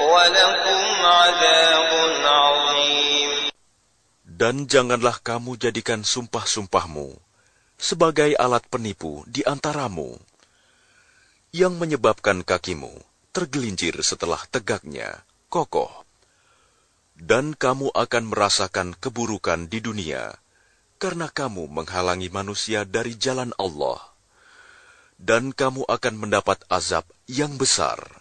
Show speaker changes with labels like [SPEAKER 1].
[SPEAKER 1] وَلَكُمْ عَذَابٌ عَظِيمٌ.
[SPEAKER 2] Dan janganlah kamu jadikan sumpah-sumpahmu sebagai alat penipu di antaramu, yang menyebabkan kakimu tergelincir setelah tegaknya kokoh. Dan kamu akan merasakan keburukan di dunia, karena kamu menghalangi manusia dari jalan Allah. Dan kamu akan mendapat azab yang besar.